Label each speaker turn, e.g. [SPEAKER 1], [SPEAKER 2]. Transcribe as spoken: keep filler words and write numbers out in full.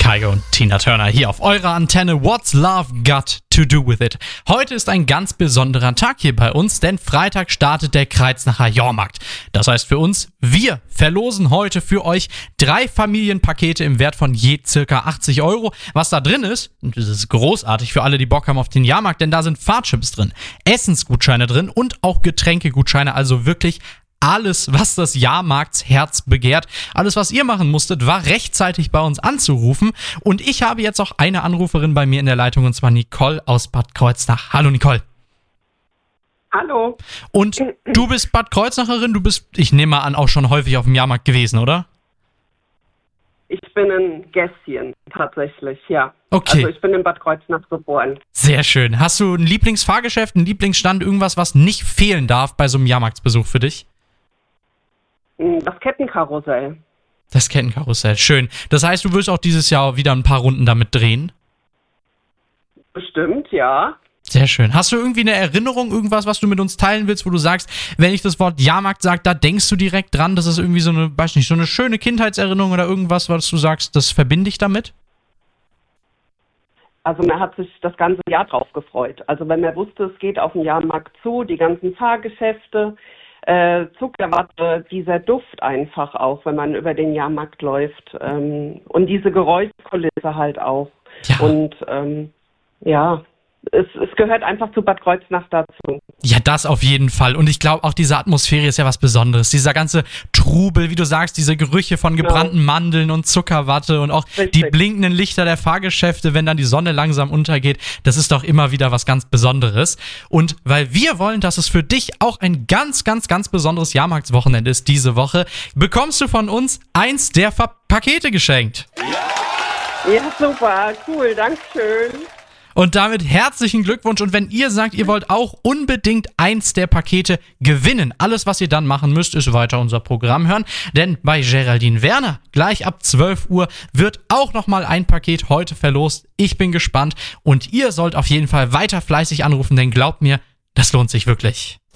[SPEAKER 1] Kygo und Tina Turner hier auf eurer Antenne. What's Love Got to Do With It? Heute ist ein ganz besonderer Tag hier bei uns, denn Freitag startet der Kreuznacher Jahrmarkt. Das heißt für uns, wir verlosen heute für euch drei Familienpakete im Wert von je circa achtzig Euro. Was da drin ist, und das ist großartig für alle, die Bock haben auf den Jahrmarkt, denn da sind Fahrtchips drin, Essensgutscheine drin und auch Getränkegutscheine, also wirklich alles, was das Jahrmarktsherz begehrt. Alles, was ihr machen musstet, war rechtzeitig bei uns anzurufen. Und ich habe jetzt auch eine Anruferin bei mir in der Leitung, und zwar Nicole aus Bad Kreuznach. Hallo Nicole.
[SPEAKER 2] Hallo.
[SPEAKER 1] Und du bist Bad Kreuznacherin, du bist, ich nehme mal an, auch schon häufig auf dem Jahrmarkt gewesen, oder?
[SPEAKER 2] Ich bin ein Gässchen, tatsächlich, ja.
[SPEAKER 1] Okay.
[SPEAKER 2] Also ich bin in Bad Kreuznach geboren.
[SPEAKER 1] Sehr schön. Hast du ein Lieblingsfahrgeschäft, einen Lieblingsstand, irgendwas, was nicht fehlen darf bei so einem Jahrmarktsbesuch für dich?
[SPEAKER 2] Das Kettenkarussell.
[SPEAKER 1] Das Kettenkarussell, schön. Das heißt, du wirst auch dieses Jahr wieder ein paar Runden damit drehen?
[SPEAKER 2] Bestimmt, ja.
[SPEAKER 1] Sehr schön. Hast du irgendwie eine Erinnerung, irgendwas, was du mit uns teilen willst, wo du sagst, wenn ich das Wort Jahrmarkt sage, da denkst du direkt dran, das ist irgendwie so eine, weiß nicht, so eine schöne Kindheitserinnerung oder irgendwas, was du sagst, das verbinde ich damit?
[SPEAKER 2] Also man hat sich das ganze Jahr drauf gefreut. Also wenn man wusste, es geht auf den Jahrmarkt zu, die ganzen Fahrgeschäfte, äh, Zuckerwatte, dieser Duft einfach auch, wenn man über den Jahrmarkt läuft. Ähm, und diese Geräuschkulisse halt auch.
[SPEAKER 1] Ja.
[SPEAKER 2] Und ähm, ja, es, es gehört einfach zu Bad Kreuznach dazu.
[SPEAKER 1] Ja, das auf jeden Fall. Und ich glaube, auch diese Atmosphäre ist ja was Besonderes. Dieser ganze Trubel, wie du sagst, diese Gerüche von gebrannten
[SPEAKER 2] Genau.
[SPEAKER 1] Mandeln und Zuckerwatte und auch
[SPEAKER 2] Richtig.
[SPEAKER 1] die blinkenden Lichter der Fahrgeschäfte, wenn dann die Sonne langsam untergeht, das ist doch immer wieder was ganz Besonderes. Und weil wir wollen, dass es für dich auch ein ganz, ganz, ganz besonderes Jahrmarktswochenende ist diese Woche, bekommst du von uns eins der Ver- Pakete geschenkt.
[SPEAKER 2] Ja, super, cool, dankeschön.
[SPEAKER 1] Und damit herzlichen Glückwunsch. Und wenn ihr sagt, ihr wollt auch unbedingt eins der Pakete gewinnen, alles, was ihr dann machen müsst, ist weiter unser Programm hören. Denn bei Geraldine Werner, gleich ab zwölf Uhr, wird auch nochmal ein Paket heute verlost. Ich bin gespannt. Und ihr sollt auf jeden Fall weiter fleißig anrufen, denn glaubt mir, das lohnt sich wirklich.